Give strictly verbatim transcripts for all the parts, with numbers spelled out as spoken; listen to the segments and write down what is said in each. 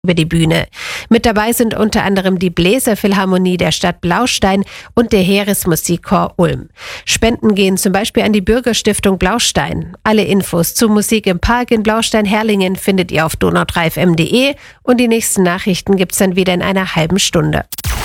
über die Bühne. Mit dabei sind unter anderem die Bläserphilharmonie der Stadt Blaustein und der Heeresmusikchor Ulm. Spenden gehen zum Beispiel an die Bürgerstiftung Blaustein. Alle Infos zu Musik im Park in Blaustein-Herrlingen findet ihr auf donau drei f m punkt d e und die nächsten Nachrichten gibt's dann wieder in einer halben Stunde.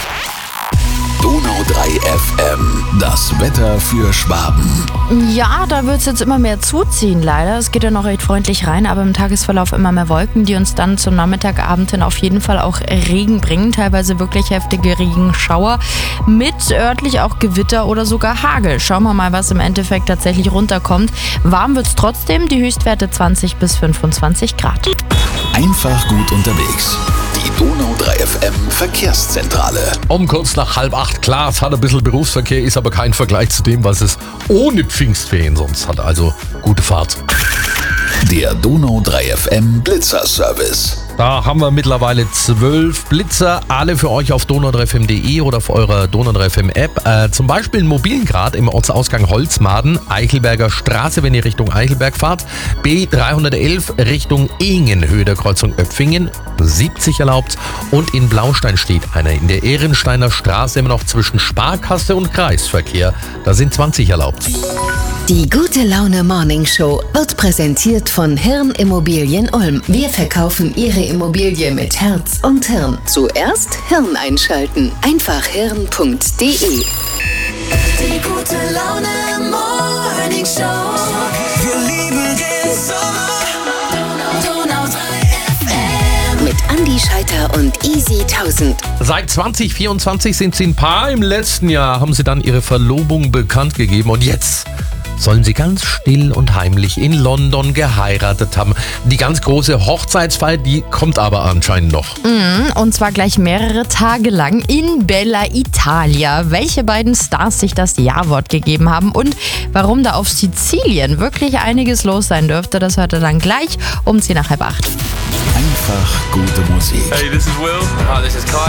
Donau drei F M, das Wetter für Schwaben. Ja, da wird es jetzt immer mehr zuziehen, leider. Es geht ja noch recht freundlich rein, aber im Tagesverlauf immer mehr Wolken, die uns dann zum Nachmittagabend hin auf jeden Fall auch Regen bringen. Teilweise wirklich heftige Regenschauer mit örtlich auch Gewitter oder sogar Hagel. Schauen wir mal, was im Endeffekt tatsächlich runterkommt. Warm wird es trotzdem, die Höchstwerte zwanzig bis fünfundzwanzig Grad. Einfach gut unterwegs. Die Donau drei F M Verkehrszentrale. Um kurz nach halb acht, klar, es hat ein bisschen Berufsverkehr, ist aber kein Vergleich zu dem, was es ohne Pfingstferien sonst hat. Also gute Fahrt. Der Donau drei F M Blitzer-Service. Da haben wir mittlerweile zwölf Blitzer, alle für euch auf donau drei f m punkt d e oder auf eurer Donau drei F M App. Äh, zum Beispiel einen mobilen Grad im Ortsausgang Holzmaden, Eichelberger Straße, wenn ihr Richtung Eichelberg fahrt. B dreihundertelf Richtung Ehingen, Höhe der Kreuzung Öpfingen, siebzig erlaubt. Und in Blaustein steht einer in der Ehrensteiner Straße immer noch zwischen Sparkasse und Kreisverkehr. Da sind zwanzig erlaubt. Die Gute Laune Morning Show wird präsentiert von Hirn Immobilien Ulm. Wir verkaufen Ihre Immobilie mit Herz und Hirn. Zuerst Hirn einschalten. Einfach hirn punkt d e. Die Gute Laune Morning Show. Wir lieben den Sommer. Donau drei F M. Mit Andi Scheiter und Easy tausend. Seit zwanzig vierundzwanzig sind sie ein Paar. Im letzten Jahr haben sie dann ihre Verlobung bekannt gegeben. Und jetzt sollen sie ganz still und heimlich in London geheiratet haben. Die ganz große Hochzeitsfeier, die kommt aber anscheinend noch. Mhm, und zwar gleich mehrere Tage lang in Bella Italia. Welche beiden Stars sich das Ja-Wort gegeben haben und warum da auf Sizilien wirklich einiges los sein dürfte, das hört ihr dann gleich um zehn nach halb acht. Einfach gute Musik. Hey, this is Will. Hi, this is Kyle.